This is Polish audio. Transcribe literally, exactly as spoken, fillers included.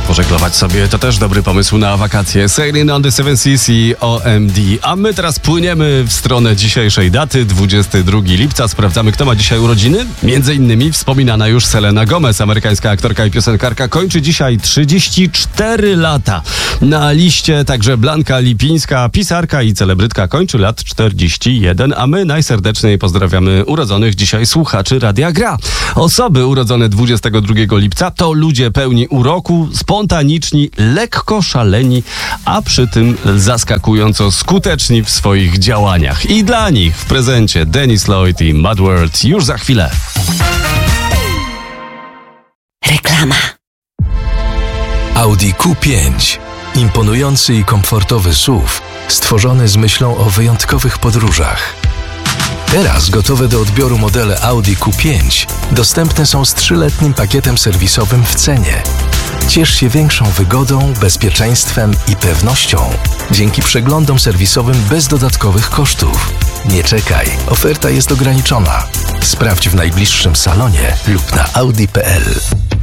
pożeglować sobie. To też dobry pomysł na wakacje. Sailing on the Seven Seas i O M D. A my teraz płyniemy w stronę dzisiejszej daty, dwudziestego drugiego lipca. Sprawdzamy, kto ma dzisiaj urodziny. Między innymi wspominana już Selena Gomez, amerykańska aktorka i piosenkarka, kończy dzisiaj trzydzieści cztery lata. Na liście także Blanka Lipińska, pisarka i celebrytka, kończy lat czterdzieści jeden, a my najserdeczniej pozdrawiamy urodzonych dzisiaj słuchaczy Radia Gra. Osoby urodzone dwudziestego drugiego lipca to ludzie pełni uroku, spontaniczni, lekko szaleni, a przy tym zaskakująco skuteczni w swoich działaniach. I dla nich w prezencie Dennis Lloyd i Mad World już za chwilę. Reklama. Audi Q pięć. Imponujący i komfortowy S U V, stworzony z myślą o wyjątkowych podróżach. Teraz gotowe do odbioru modele Audi Q pięć dostępne są z trzyletnim pakietem serwisowym w cenie. Ciesz się większą wygodą, bezpieczeństwem i pewnością dzięki przeglądom serwisowym bez dodatkowych kosztów. Nie czekaj, oferta jest ograniczona. Sprawdź w najbliższym salonie lub na audi kropka p l.